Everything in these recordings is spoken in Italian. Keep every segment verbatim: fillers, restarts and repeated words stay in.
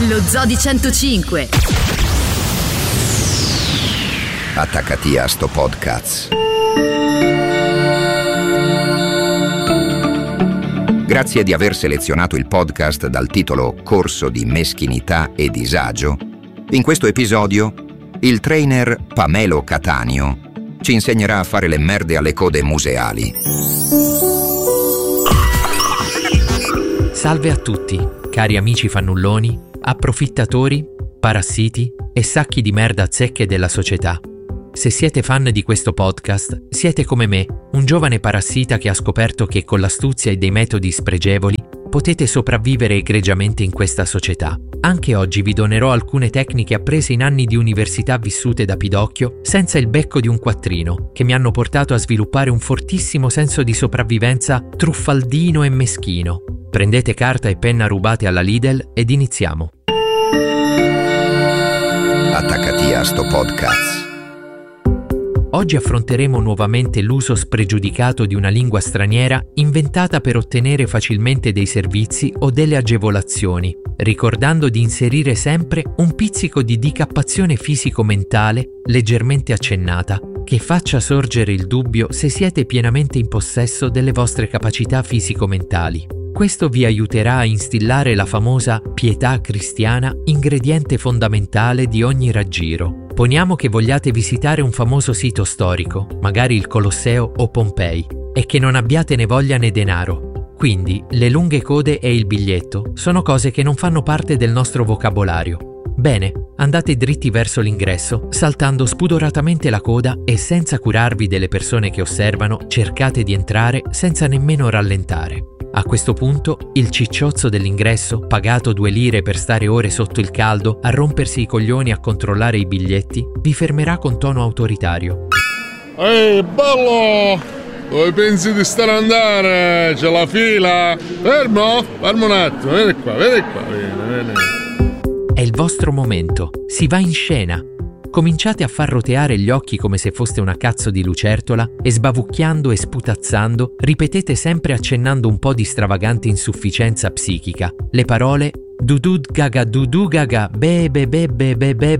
Lo Zoo di centocinque. Attaccati a sto podcast. Grazie di aver selezionato il podcast dal titolo Corso di meschinità e disagio. In questo episodio, il trainer Pamelo Cattaneo ci insegnerà a fare le merde alle code museali. Salve a tutti, cari amici fannulloni, approfittatori, parassiti e sacchi di merda zecche della società. Se siete fan di questo podcast, siete come me, un giovane parassita che ha scoperto che con l'astuzia e dei metodi spregevoli potete sopravvivere egregiamente in questa società. Anche oggi vi donerò alcune tecniche apprese in anni di università vissute da pidocchio senza il becco di un quattrino, che mi hanno portato a sviluppare un fortissimo senso di sopravvivenza truffaldino e meschino. Prendete carta e penna rubate alla Lidl ed iniziamo. Attaccati a sto podcast. Oggi affronteremo nuovamente l'uso spregiudicato di una lingua straniera inventata per ottenere facilmente dei servizi o delle agevolazioni, ricordando di inserire sempre un pizzico di dicappazione fisico-mentale leggermente accennata, che faccia sorgere il dubbio se siete pienamente in possesso delle vostre capacità fisico-mentali. Questo vi aiuterà a instillare la famosa pietà cristiana, ingrediente fondamentale di ogni raggiro. Poniamo che vogliate visitare un famoso sito storico, magari il Colosseo o Pompei, e che non abbiate né voglia né denaro. Quindi le lunghe code e il biglietto sono cose che non fanno parte del nostro vocabolario. Bene, andate dritti verso l'ingresso, saltando spudoratamente la coda e senza curarvi delle persone che osservano, cercate di entrare senza nemmeno rallentare. A questo punto, il cicciozzo dell'ingresso, pagato due lire per stare ore sotto il caldo a rompersi i coglioni a controllare i biglietti, vi fermerà con tono autoritario. Ehi, bello! Dove pensi di stare ad andare? C'è la fila? Fermo? Fermo un attimo, vieni qua, vieni qua, vieni, vieni. È il vostro momento, si va in scena. Cominciate a far roteare gli occhi come se foste una cazzo di lucertola e sbavucchiando e sputazzando ripetete sempre accennando un po' di stravagante insufficienza psichica le parole dudud gaga dudu gaga be be be be be be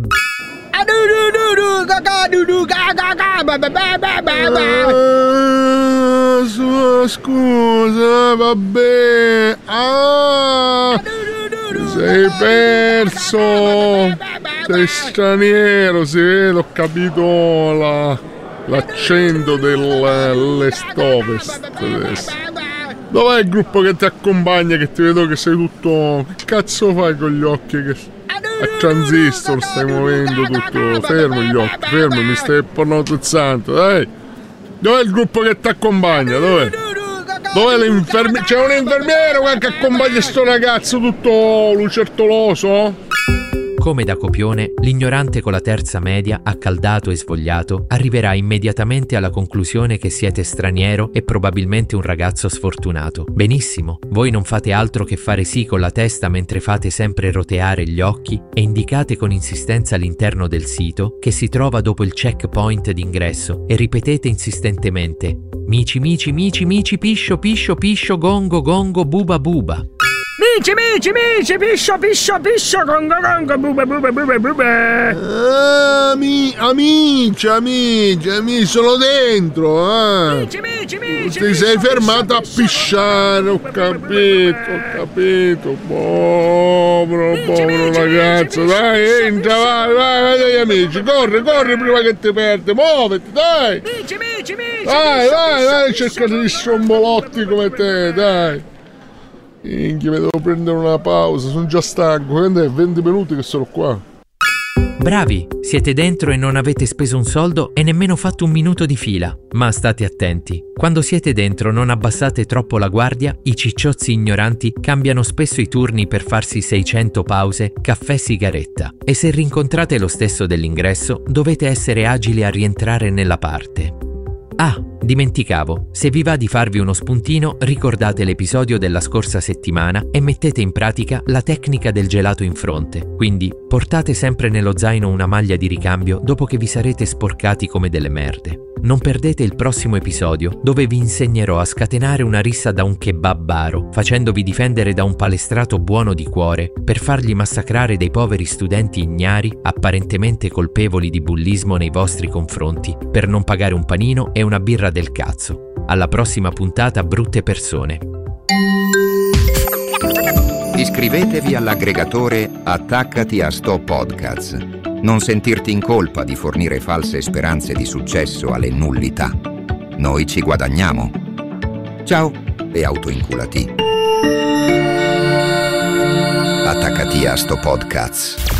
scusa, vabbè. Ah, sei perso. Sei straniero, si vede, ho capito la, l'accento dell'est ovest adesso. Dov'è il gruppo che ti accompagna, che ti vedo che sei tutto... Che cazzo fai con gli occhi che... A transistor stai muovendo tutto... Fermo gli occhi, fermo, mi stai pornotizzando, dai! Dov'è il gruppo che ti accompagna, dov'è? Dov'è l'infermiere? C'è un infermiere che accompagna sto ragazzo tutto lucertoloso? Come da copione, l'ignorante con la terza media, accaldato e svogliato, arriverà immediatamente alla conclusione che siete straniero e probabilmente un ragazzo sfortunato. Benissimo, voi non fate altro che fare sì con la testa mentre fate sempre roteare gli occhi e indicate con insistenza l'interno del sito che si trova dopo il checkpoint d'ingresso e ripetete insistentemente mici mici mici mici piscio piscio piscio gongo gongo buba buba. Mici, mici, mici, piscio, piscio, piscio, gongo, gongo, buba, buba, buba, buba. Ami, amici, amici, amici, sono dentro, eh. Mici, mici, mici, Ti sei fermato a pisciare, ho capito, ho capito. Povero, povero ragazzo, dai, entra, vai, vai, vai dagli amici, corri, corri prima che ti perdi, muoviti, dai. Mici, mici, mici. Vai, vai, vai, cerca di strombolotti come te, dai. Minchia, mi devo prendere una pausa, sono già stanco, è venti minuti che sono qua. Bravi, siete dentro e non avete speso un soldo e nemmeno fatto un minuto di fila. Ma state attenti, quando siete dentro non abbassate troppo la guardia, i cicciozzi ignoranti cambiano spesso i turni per farsi seicento pause, caffè sigaretta. E se rincontrate lo stesso dell'ingresso, dovete essere agili a rientrare nella parte. Ah, dimenticavo, se vi va di farvi uno spuntino, ricordate l'episodio della scorsa settimana e mettete in pratica la tecnica del gelato in fronte. Quindi portate sempre nello zaino una maglia di ricambio dopo che vi sarete sporcati come delle merde. Non perdete il prossimo episodio, dove vi insegnerò a scatenare una rissa da un kebabaro, facendovi difendere da un palestrato buono di cuore per fargli massacrare dei poveri studenti ignari apparentemente colpevoli di bullismo nei vostri confronti per non pagare un panino e una birra del cazzo. Alla prossima puntata, brutte persone. Iscrivetevi all'aggregatore Attaccati a Sto Podcast. Non sentirti in colpa di fornire false speranze di successo alle nullità. Noi ci guadagniamo. Ciao e autoinculati. Attaccati a Sto Podcast.